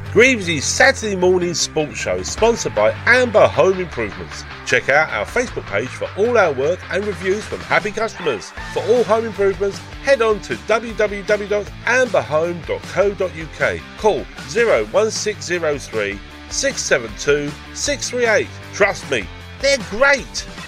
Greaves' Saturday morning sports show is sponsored by Amber Home Improvements. Check out our Facebook page for all our work and reviews from happy customers. For all home improvements, head on to www.amberhome.co.uk. Call 01603 672 638. Trust me, they're great.